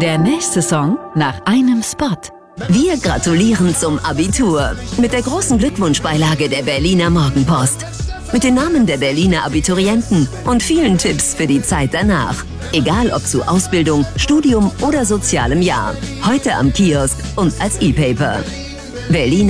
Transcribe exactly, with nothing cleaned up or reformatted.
Der nächste Song nach einem Spot. Wir gratulieren zum Abitur mit der großen Glückwunschbeilage der Berliner Morgenpost. Mit den Namen der Berliner Abiturienten und vielen Tipps für die Zeit danach. Egal ob zu Ausbildung, Studium oder sozialem Jahr. Heute am Kiosk und als E-Paper. Berliner